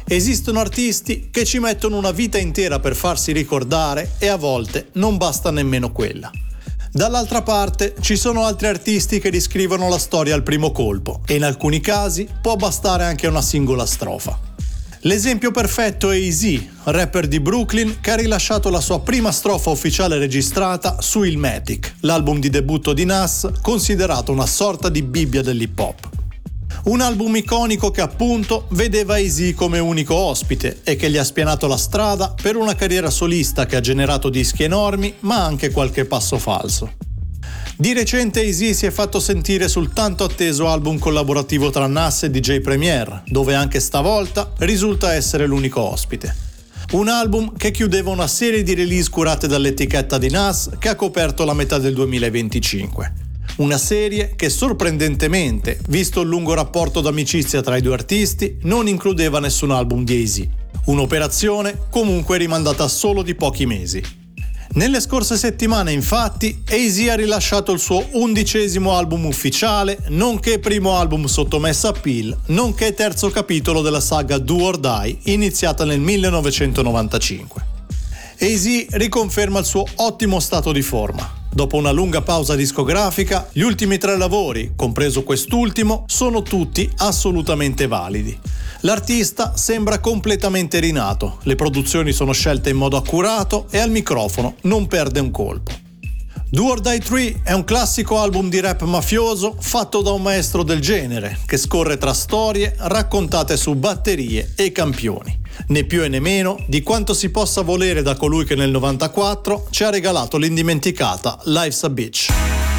Esistono artisti che ci mettono una vita intera per farsi ricordare e a volte non basta nemmeno quella. Dall'altra parte ci sono altri artisti che riscrivono la storia al primo colpo e in alcuni casi può bastare anche una singola strofa. L'esempio perfetto è Eazy, rapper di Brooklyn che ha rilasciato la sua prima strofa ufficiale registrata su Illmatic, l'album di debutto di Nas, considerato una sorta di Bibbia dell'hip hop. Un album iconico che appunto vedeva Eazy come unico ospite e che gli ha spianato la strada per una carriera solista che ha generato dischi enormi ma anche qualche passo falso. Di recente Eazy si è fatto sentire sul tanto atteso album collaborativo tra Nas e DJ Premier, dove anche stavolta risulta essere l'unico ospite. Un album che chiudeva una serie di release curate dall'etichetta di Nas che ha coperto la metà del 2025. Una serie che sorprendentemente, visto il lungo rapporto d'amicizia tra i due artisti, non includeva nessun album di Eazy. Un'operazione comunque rimandata solo di pochi mesi. Nelle scorse settimane, infatti, Eazy ha rilasciato il suo 11° album ufficiale, nonché primo album sotto Mass Appeal, nonché terzo capitolo della saga Do or Die, iniziata nel 1995. Eazy riconferma il suo ottimo stato di forma. Dopo una lunga pausa discografica, gli ultimi 3 lavori, compreso quest'ultimo, sono tutti assolutamente validi. L'artista sembra completamente rinato, le produzioni sono scelte in modo accurato e al microfono non perde un colpo. Do or Die 3 è un classico album di rap mafioso fatto da un maestro del genere, che scorre tra storie raccontate su batterie e campioni. Né più e né meno di quanto si possa volere da colui che nel 94 ci ha regalato l'indimenticata Life's a Bitch.